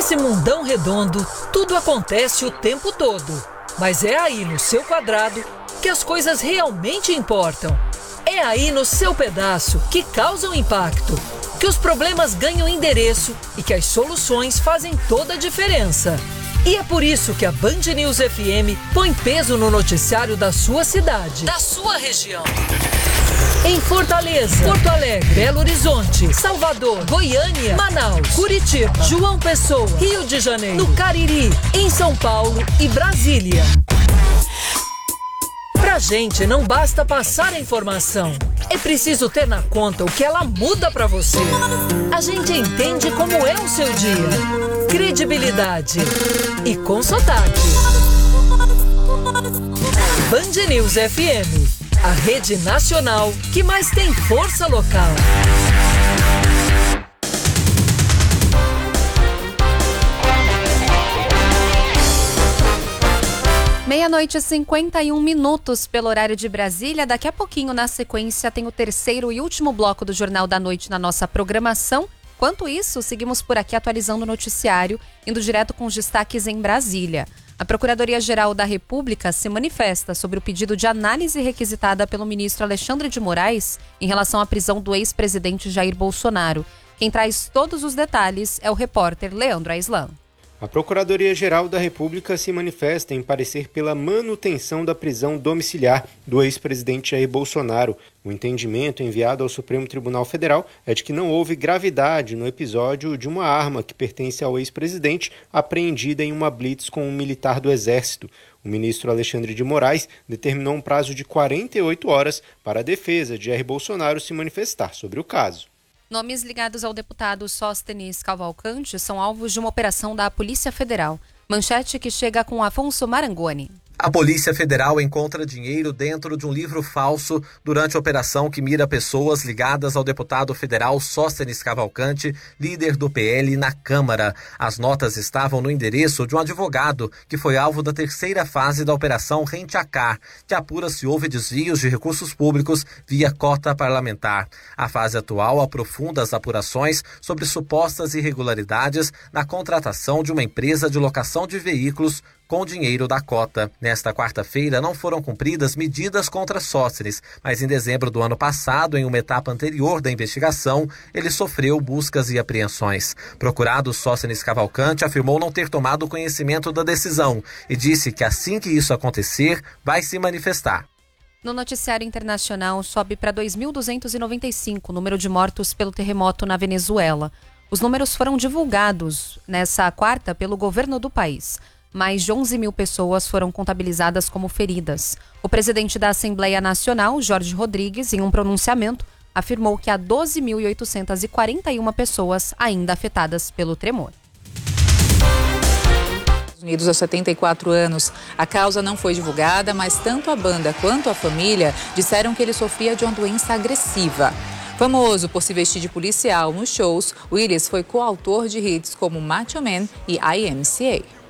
Nesse mundão redondo, tudo acontece o tempo todo. Mas é aí no seu quadrado que as coisas realmente importam. É aí no seu pedaço que causam impacto, que os problemas ganham endereço e que as soluções fazem toda a diferença. E é por isso que a Band News FM põe peso no noticiário da sua cidade, da sua região. Em Fortaleza, Porto Alegre, Belo Horizonte, Salvador, Goiânia, Manaus, Curitiba, João Pessoa, Rio de Janeiro, no Cariri, em São Paulo e Brasília. Pra gente não basta passar a informação, é preciso ter na conta o que ela muda pra você. A gente entende como é o seu dia. Credibilidade e com sotaque. Band News FM, a rede nacional que mais tem força local. 00:51 pelo horário de Brasília. Daqui a pouquinho, na sequência, tem o terceiro e último bloco do Jornal da Noite na nossa programação. Enquanto isso, seguimos por aqui atualizando o noticiário, indo direto com os destaques em Brasília. A Procuradoria-Geral da República se manifesta sobre o pedido de análise requisitada pelo ministro Alexandre de Moraes em relação à prisão do ex-presidente Jair Bolsonaro. Quem traz todos os detalhes é o repórter Leandro Aislan. A Procuradoria-Geral da República se manifesta em parecer pela manutenção da prisão domiciliar do ex-presidente Jair Bolsonaro. O entendimento enviado ao Supremo Tribunal Federal é de que não houve gravidade no episódio de uma arma que pertence ao ex-presidente apreendida em uma blitz com um militar do Exército. O ministro Alexandre de Moraes determinou um prazo de 48 horas para a defesa de Jair Bolsonaro se manifestar sobre o caso. Nomes ligados ao deputado Sóstenes Cavalcante são alvos de uma operação da Polícia Federal. Manchete que chega com Afonso Marangoni. A Polícia Federal encontra dinheiro dentro de um livro falso durante a operação que mira pessoas ligadas ao deputado federal Sóstenes Cavalcante, líder do PL na Câmara. As notas estavam no endereço de um advogado que foi alvo da terceira fase da Operação Rente a Car, que apura se houve desvios de recursos públicos via cota parlamentar. A fase atual aprofunda as apurações sobre supostas irregularidades na contratação de uma empresa de locação de veículos com dinheiro da cota. Nesta quarta-feira não foram cumpridas medidas contra Sóstenes, mas em dezembro do ano passado, em uma etapa anterior da investigação, ele sofreu buscas e apreensões. Procurado, Sóstenes Cavalcante afirmou não ter tomado conhecimento da decisão e disse que assim que isso acontecer, vai se manifestar. No noticiário internacional, sobe para 2.295 o número de mortos pelo terremoto na Venezuela. Os números foram divulgados nessa quarta pelo governo do país. Mais de 11 mil pessoas foram contabilizadas como feridas. O presidente da Assembleia Nacional, Jorge Rodrigues, em um pronunciamento, afirmou que há 12.841 pessoas ainda afetadas pelo tremor. Unidos há 74 anos. A causa não foi divulgada, mas tanto a banda quanto a família disseram que ele sofria de uma doença agressiva. Famoso por se vestir de policial nos shows, Willis foi coautor de hits como Macho Man e IMCA.